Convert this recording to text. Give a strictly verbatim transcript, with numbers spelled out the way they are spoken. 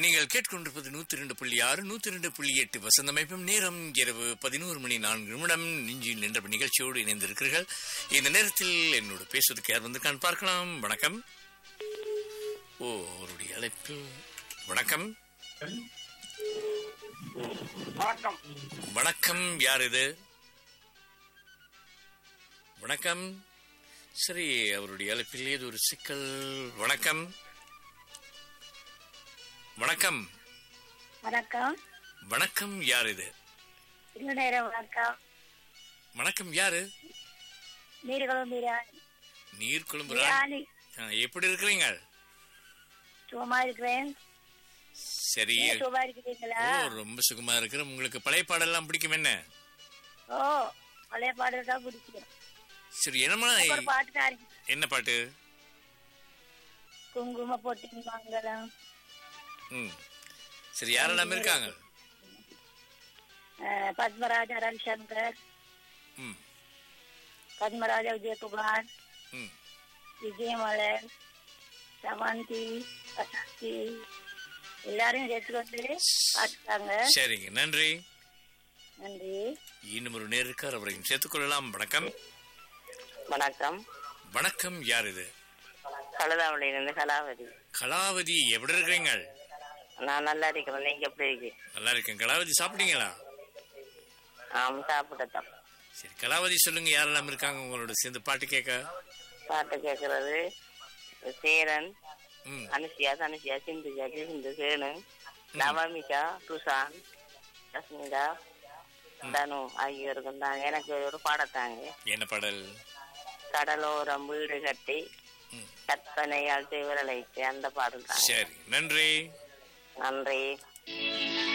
நீங்கள் கேட்கொண்டிருப்பது நூத்தி இரண்டு புள்ளி ஆறு நூத்தி இரண்டு புள்ளி எட்டு வசந்தமைப்பும் நேரம் இரவு பதினோரு மணி நான்கு நிமிடம் நெஞ்சில் நின்ற நிகழ்ச்சியோடு இணைந்திருக்கிறீர்கள். இந்த நேரத்தில் என்னோடு பேசுவதற்கு யார் வந்திருக்கான்னு பார்க்கலாம். வணக்கம். ஓ, அவருடைய அழைப்பு. வணக்கம். வணக்கம். வணக்கம். யார் இது? வணக்கம். சரி, அவருடைய அழைப்பில் ஏது ஒரு சிக்கல். வணக்கம். வணக்கம். வணக்கம். வணக்கம். யார் இது? நேரம் வணக்கம். வணக்கம். யாரு? நீர்குளம் பிரியாணி. நீர்குளம்பு பிரியாணி. எப்படி இருக்கிறீங்க? சுகமா இருக்கிறேன். சரி. சுகமா இருக்கிறீங்களா? ஓ, ரொம்ப சுகமா இருக்கிறேன். உங்களுக்கு பழைய பாடெல்லாம் பிடிக்கும் என்ன? ஓ, பழைய பாடல் தான் பிடிக்கும். சரி, என்னமா ஒரு பாட்டு தான். என்ன பாட்டு? குங்கும போட்டி மங்களம். ம், சரி. யாரெல்லாம் இருக்காங்க? பத்மராஜா ரவிசங்கர், ம், பத்மராஜா விஜயகுமார், ம், விஜயமலர், சமந்தி, வசந்தி எல்லாரும் சேர்த்துக்கொண்டு பாட்டுட்டாங்க. சரிங்க, நன்றி. நன்றி. இன்னும் ஒரு நேர் இருக்கார், அவரையும் சேர்த்துக் கொள்ளலாம். வணக்கம். வணக்கம். வணக்கம். யார் இது? கழுதாவளியிலிருந்து கலாவதி. கலாவதி, எப்படி இருக்கிறீங்க? நான் நல்லா இருக்கிறேன். நீங்க எப்படி இருக்கீங்க? நல்லா இருக்கேன். கலாவதி, சாப்பிட்டீங்களா? ஆம், சாப்பிட்டதான். சரி, கலாவதி சொல்லுங்க, யாரெல்லாம் இருக்காங்க உங்களோட சேர்ந்து பாட்டு கேட்க? பாட்டு கேட்கறது சேரன், ம், அனுஷியா, தனுஷியா, சிந்துஜா, சிந்து, சேனு, நவமிகா, துஷான், ரஸ்மிகா, தனு ஆகியோருக்கும் தாங்க. எனக்கு ஒரு பாடத்தாங்க. என்ன பாடல்? கடலோரம் வீடு கட்டி கற்பனையால் விரலைக்கு அந்த பாடல் தான். சரி, நன்றி. நன்றி.